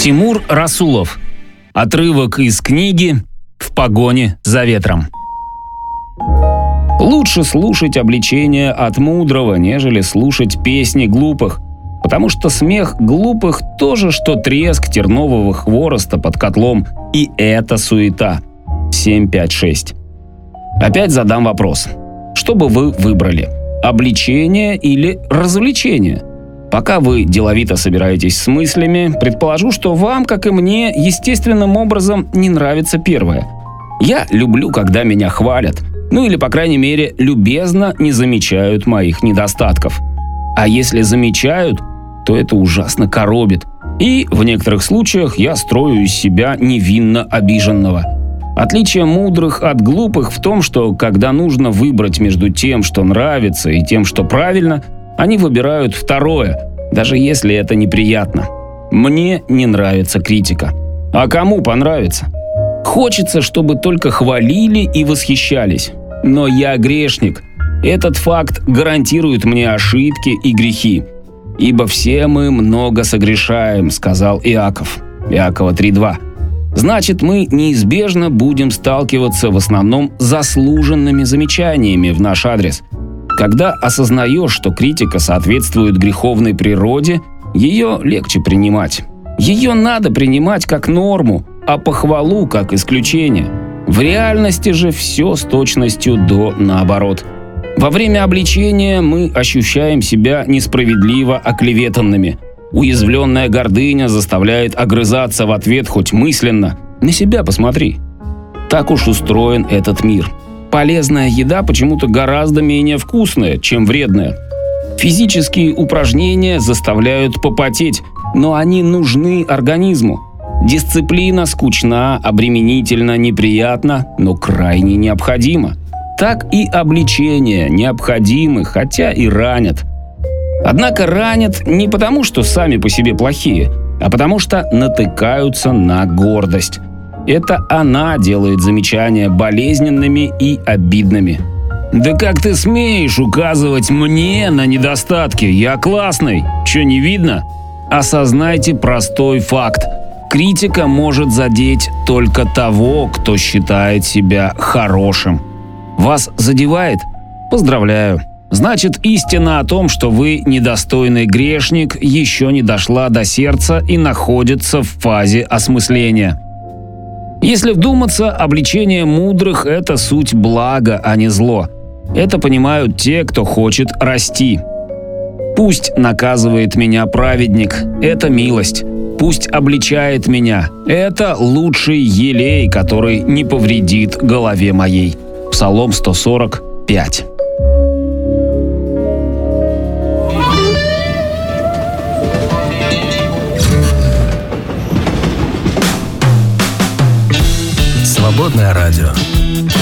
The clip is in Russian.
Тимур Расулов. Отрывок из книги «В погоне за ветром». Лучше слушать обличения от мудрого, нежели слушать песни глупых, потому что смех глупых тоже, что треск тернового хвороста под котлом, и это суета. 7.5.6. Опять задам вопрос. Что бы вы выбрали? Обличение или развлечение? Пока вы деловито собираетесь с мыслями, предположу, что вам, как и мне, естественным образом не нравится первое. Я люблю, когда меня хвалят. Ну или, по крайней мере, любезно не замечают моих недостатков. А если замечают, то это ужасно коробит. И в некоторых случаях я строю из себя невинно обиженного. Отличие мудрых от глупых в том, что когда нужно выбрать между тем, что нравится, и тем, что правильно, они выбирают второе, даже если это неприятно. Мне не нравится критика. А кому понравится? Хочется, чтобы только хвалили и восхищались. Но я грешник. Этот факт гарантирует мне ошибки и грехи. «Ибо все мы много согрешаем», — сказал Иаков. Иакова 3.2. Значит, мы неизбежно будем сталкиваться в основном с заслуженными замечаниями в наш адрес. Когда осознаешь, что критика соответствует греховной природе, ее легче принимать. Ее надо принимать как норму, а похвалу как исключение. В реальности же все с точностью до наоборот. Во время обличения мы ощущаем себя несправедливо оклеветанными. Уязвленная гордыня заставляет огрызаться в ответ хоть мысленно. На себя посмотри. Так уж устроен этот мир. Полезная еда почему-то гораздо менее вкусная, чем вредная. Физические упражнения заставляют попотеть, но они нужны организму. Дисциплина скучна, обременительна, неприятна, но крайне необходима. Так и обличения необходимы, хотя и ранят. Однако ранят не потому, что сами по себе плохие, а потому что натыкаются на гордость. Это она делает замечания болезненными и обидными. «Да как ты смеешь указывать мне на недостатки? Я классный. Че, не видно?» Осознайте простой факт. Критика может задеть только того, кто считает себя хорошим. Вас задевает? Поздравляю. Значит, истина о том, что вы недостойный грешник, еще не дошла до сердца и находится в фазе осмысления. Если вдуматься, обличение мудрых – это суть блага, а не зло. Это понимают те, кто хочет расти. Пусть наказывает меня праведник – это милость. Пусть обличает меня – это лучший елей, который не повредит голове моей. Псалом 145. Свободное радио.